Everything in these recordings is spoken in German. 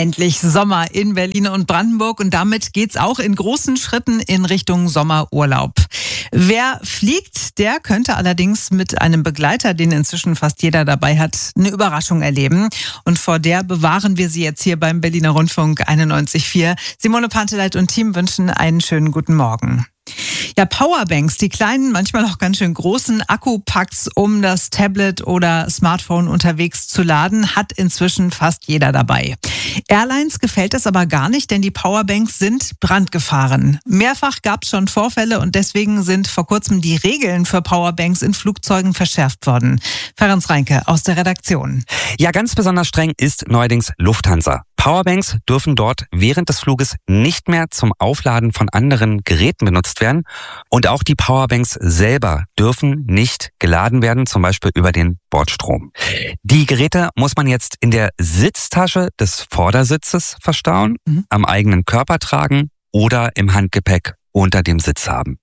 Endlich Sommer in Berlin und Brandenburg und damit geht's auch in großen Schritten in Richtung Sommerurlaub. Wer fliegt, der könnte allerdings mit einem Begleiter, den inzwischen fast jeder dabei hat, eine Überraschung erleben. Und vor der bewahren wir Sie jetzt hier beim Berliner Rundfunk 91.4. Simone Panteleit und Team wünschen einen schönen guten Morgen. Ja, Powerbanks, die kleinen, manchmal auch ganz schön großen Akkupacks, um das Tablet oder Smartphone unterwegs zu laden, hat inzwischen fast jeder dabei. Airlines gefällt das aber gar nicht, denn die Powerbanks sind brandgefahren. Mehrfach gab es schon Vorfälle und deswegen sind vor kurzem die Regeln für Powerbanks in Flugzeugen verschärft worden. Ferenc Reinke aus der Redaktion. Ja, ganz besonders streng ist neuerdings Lufthansa. Powerbanks dürfen dort während des Fluges nicht mehr zum Aufladen von anderen Geräten benutzt werden. Und auch die Powerbanks selber dürfen nicht geladen werden, zum Beispiel über den Bordstrom. Die Geräte muss man jetzt in der Sitztasche des Vordersitzes verstauen, am eigenen Körper tragen oder im Handgepäck unter dem Sitz haben.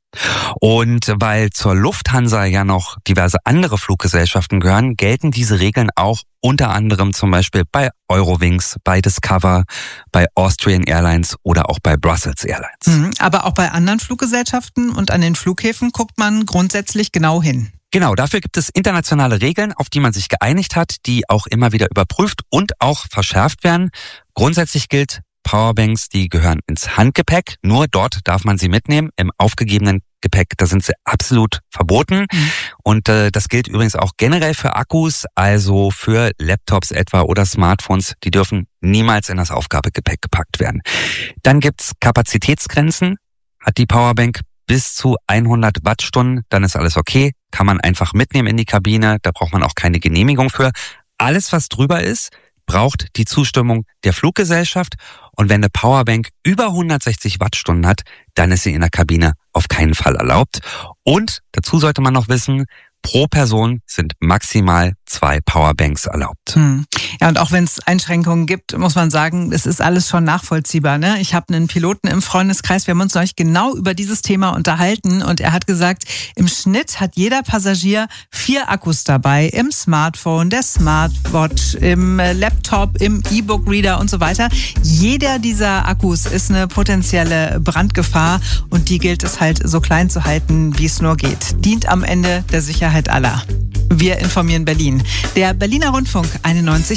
Und weil zur Lufthansa ja noch diverse andere Fluggesellschaften gehören, gelten diese Regeln auch unter anderem zum Beispiel bei Eurowings, bei Discover, bei Austrian Airlines oder auch bei Brussels Airlines. Aber auch bei anderen Fluggesellschaften und an den Flughäfen guckt man grundsätzlich genau hin. Genau, dafür gibt es internationale Regeln, auf die man sich geeinigt hat, die auch immer wieder überprüft und auch verschärft werden. Grundsätzlich gilt, Powerbanks, die gehören ins Handgepäck. Nur dort darf man sie mitnehmen. Im aufgegebenen Gepäck, da sind sie absolut verboten. Und das gilt übrigens auch generell für Akkus, also für Laptops etwa oder Smartphones. Die dürfen niemals in das Aufgabegepäck gepackt werden. Dann gibt's Kapazitätsgrenzen. Hat die Powerbank bis zu 100 Wattstunden, dann ist alles okay. Kann man einfach mitnehmen in die Kabine. Da braucht man auch keine Genehmigung für. Alles, was drüber ist, braucht die Zustimmung der Fluggesellschaft. Und wenn eine Powerbank über 160 Wattstunden hat, dann ist sie in der Kabine auf keinen Fall erlaubt. Und dazu sollte man noch wissen, pro Person sind maximal 2 Powerbanks erlaubt. Ja, und auch wenn es Einschränkungen gibt, muss man sagen, es ist alles schon nachvollziehbar, ne? Ich habe einen Piloten im Freundeskreis, wir haben uns neulich genau über dieses Thema unterhalten und er hat gesagt, im Schnitt hat jeder Passagier 4 Akkus dabei, im Smartphone, der Smartwatch, im Laptop, im E-Book-Reader und so weiter. Jeder dieser Akkus ist eine potenzielle Brandgefahr und die gilt es halt so klein zu halten, wie es nur geht. Dient am Ende der Sicherheit aller. Wir informieren Berlin. Der Berliner Rundfunk 91.4.